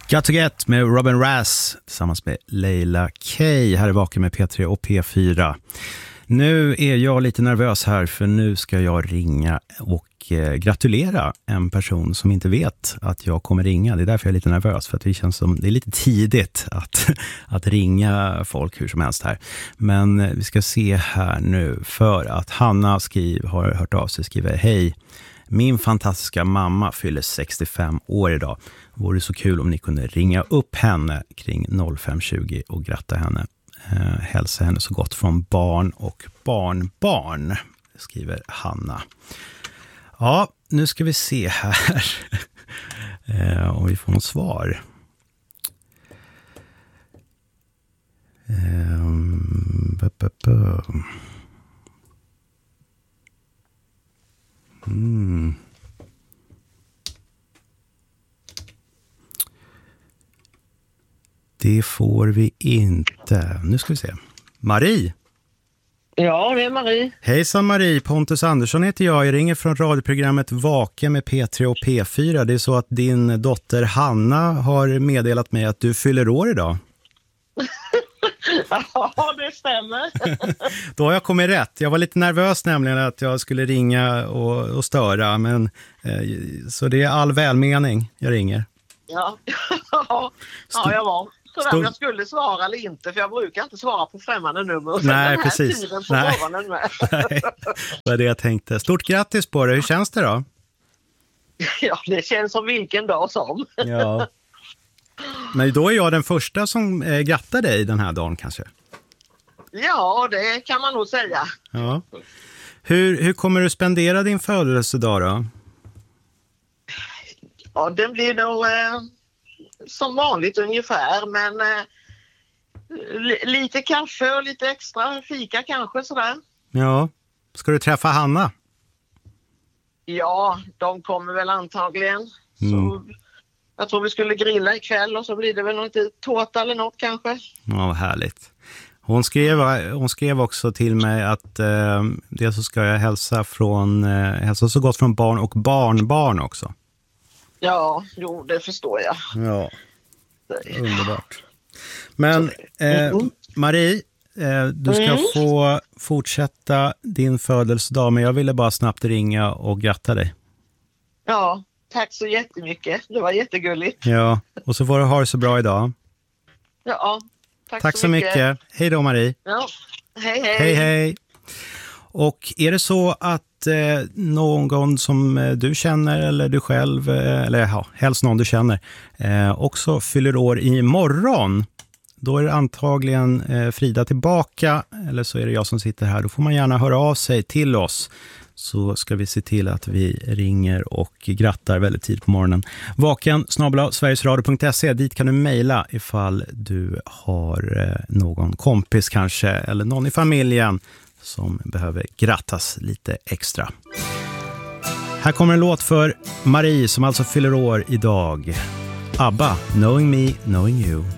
Got to Get med Robin Rass tillsammans med Leila K. Här är Vaken med P3 och P4. Nu är jag lite nervös här för nu ska jag ringa och gratulera en person som inte vet att jag kommer ringa. Det är därför jag är lite nervös, för att det känns som det är lite tidigt att ringa folk hur som helst här. Men vi ska se här nu, för att Hanna har hört av sig, skriver: hej, min fantastiska mamma fyller 65 år idag. Vore så kul om ni kunde ringa upp henne kring 05:20 och gratta henne. Hälsa henne så gott från barn och barnbarn, skriver Hanna. Ja, nu ska vi se här om vi får något svar. Det får vi inte. Nu ska vi se. Marie. Ja, det är Marie. Hejsan Marie, Pontus Andersson heter jag. Jag ringer från radioprogrammet Vaken med P3 och P4. Det är så att din dotter Hanna har meddelat mig att du fyller år idag. Ja, det stämmer. Då har jag kommit rätt. Jag var lite nervös nämligen att jag skulle ringa och störa. Men, så det är all välmening jag ringer. Ja, jag var. Så jag skulle svara eller inte, för jag brukar inte svara på främmande nummer. Nej, precis. Tiden på morgonen med. Nej, det var det jag tänkte. Stort grattis på det. Hur känns det då? Ja, det känns som vilken dag som. Ja. Men då är jag den första som grattar dig den här dagen kanske. Ja, det kan man nog säga. Ja. Hur kommer du spendera din födelsedag då? Ja, den blir nog som vanligt ungefär, men lite kaffe och lite extra fika kanske sådär. Ja. Ska du träffa Hanna? Ja, de kommer väl antagligen. Så jag tror vi skulle grilla ikväll och så blir det väl något tårta eller något kanske. Ja, härligt. Hon skrev också till mig att det så ska jag hälsa så gott från barn och barnbarn också. Ja, jo, det förstår jag. Ja, underbart. Men Marie, du ska få fortsätta din födelsedag, men jag ville bara snabbt ringa och gratta dig. Ja, tack så jättemycket. Det var jättegulligt. Ja, och så får du ha det så bra idag. Ja, tack så mycket. Hej då Marie. Ja, hej. Hej, hej. Och är det så att någon som du känner eller du själv, eller ja, helst någon du känner, också fyller år imorgon, då är det antagligen Frida tillbaka, eller så är det jag som sitter här. Då får man gärna höra av sig till oss, så ska vi se till att vi ringer och grattar väldigt tid på morgonen. vaken@sverigesradio.se, dit kan du mejla ifall du har någon kompis kanske, eller någon i familjen som behöver grattas lite extra. Här kommer en låt för Marie som alltså fyller år idag. ABBA, Knowing Me, Knowing You.